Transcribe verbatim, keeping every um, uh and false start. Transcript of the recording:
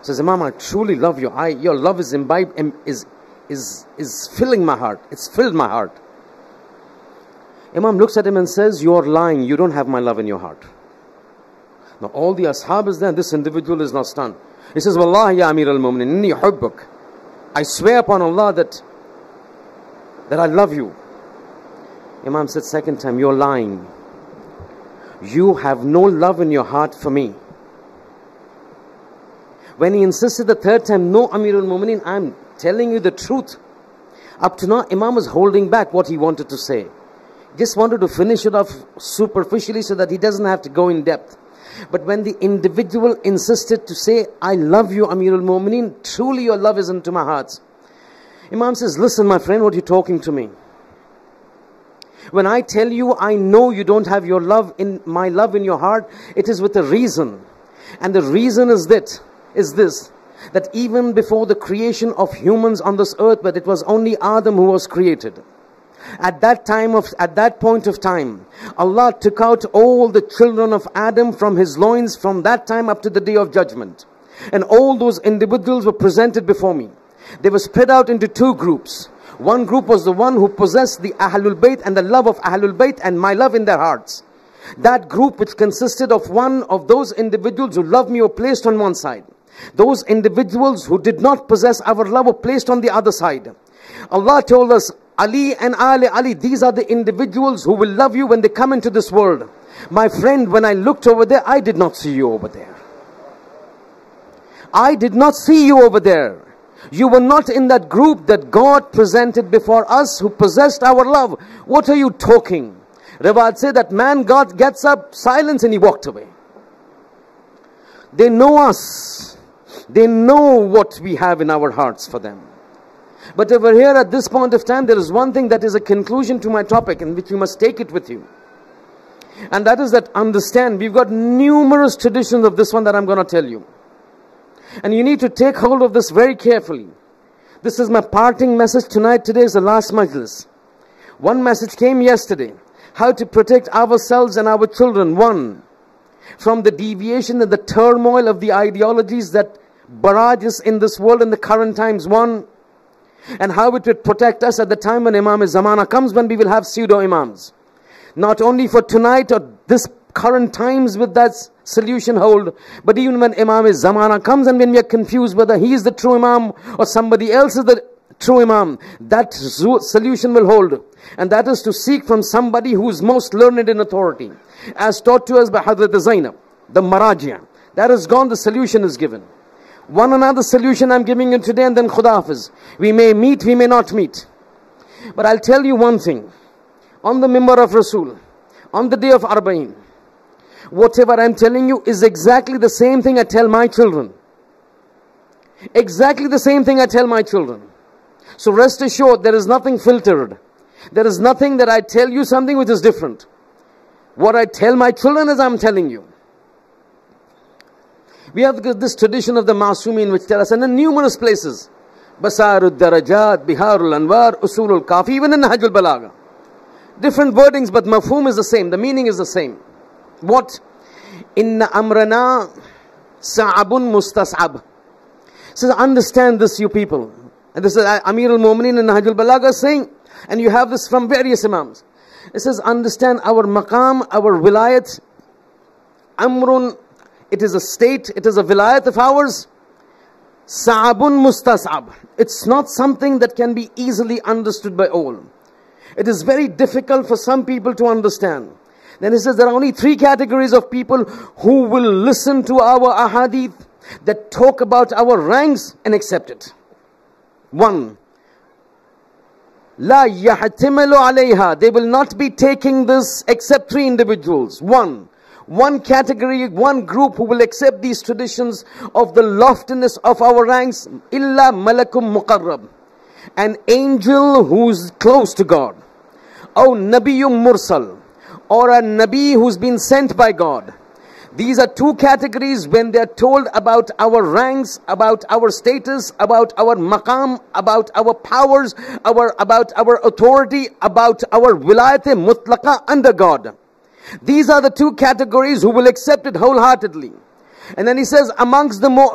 Says, Imam, I truly love you. I, your love is imbibed, is, is, is filling my heart. It's filled my heart. Imam looks at him and says, you are lying. You don't have my love in your heart. Now all the ashab is there. This individual is not stunned. He says, Wallahi ya Amir al-Mu'minin, inni hubbuk. I swear upon Allah that, that I love you. Imam said second time, you're lying. You have no love in your heart for me. When he insisted the third time, no Amir al-Mu'minin, I'm telling you the truth. Up to now, Imam was holding back what he wanted to say. Just wanted to finish it off superficially so that he doesn't have to go in depth. But when the individual insisted to say, I love you, Amir al-Mu'minin, truly your love is into my heart. Imam says, listen my friend, what are you talking to me? When I tell you, I know you don't have your love in my love in your heart, it is with a reason. And the reason is that, is this, that even before the creation of humans on this earth, but it was only Adam who was created. At that time of, at that point of time, Allah took out all the children of Adam from his loins from that time up to the day of judgment. And all those individuals were presented before me. They were spread out into two groups. One group was the one who possessed the Ahlul Bayt and the love of Ahlul Bayt and my love in their hearts. That group, which consisted of one of those individuals who loved me, were placed on one side. Those individuals who did not possess our love were placed on the other side. Allah told us, Ali and Ali Ali, these are the individuals who will love you when they come into this world. My friend, when I looked over there, I did not see you over there. I did not see you over there. You were not in that group that God presented before us who possessed our love. What are you talking? Rawat said that man, God gets up, silence, and he walked away. They know us. They know what we have in our hearts for them. But over here at this point of time, there is one thing that is a conclusion to my topic in which you must take it with you. And that is that understand, we've got numerous traditions of this one that I'm going to tell you. And you need to take hold of this very carefully. This is my parting message tonight. Today is the last majlis. One message came yesterday. How to protect ourselves and our children. One, from the deviation and the turmoil of the ideologies that barrages in this world in the current times. One, and how it would protect us at the time when Imam-e-Zamana comes, when we will have pseudo-imams. Not only for tonight or this current times with that solution hold, but even when Imam-e-Zamana comes and when we are confused whether he is the true Imam or somebody else is the true Imam, that solution will hold. And that is to seek from somebody who is most learned in authority. As taught to us by Hazrat Zainab, the Marajia. That is gone, the solution is given. One another solution I'm giving you today, and then Khuda Hafiz. We may meet, we may not meet. But I'll tell you one thing. On the Mimbar of Rasul, on the day of Arba'in, whatever I'm telling you is exactly the same thing I tell my children. Exactly the same thing I tell my children. So rest assured, there is nothing filtered. There is nothing that I tell you something which is different. What I tell my children is I'm telling you. We have this tradition of the Masumin which tell us, and in numerous places, Basarud Darajat, Biharul Anwar, Usulul Kafi, even in Nahjul Balagha. Different wordings, but mafhum is the same. The meaning is the same. What? Inna amrana sa'abun mustas'ab. So understand this, you people. And this is Amir al-Mu'minin in Nahjul Balagha saying, and you have this from various imams. It says, understand our maqam, our wilayat, amrun, it is a state, it is a vilayat of ours. Sa'abun mustas'ab. It's not something that can be easily understood by all. It is very difficult for some people to understand. Then he says there are only three categories of people who will listen to our ahadith that talk about our ranks and accept it. One, La yahtimilu alayha. They will not be taking this except three individuals. One. One category, one group who will accept these traditions of the loftiness of our ranks. Illa malakum muqarrab. An angel who's close to God. Or nabiyyum mursal. Or a nabi who's been sent by God. These are two categories when they are told about our ranks, about our status, about our maqam, about our powers, our, about our authority, about our wilayat mutlaqa under God. These are the two categories who will accept it wholeheartedly. And then he says, amongst the more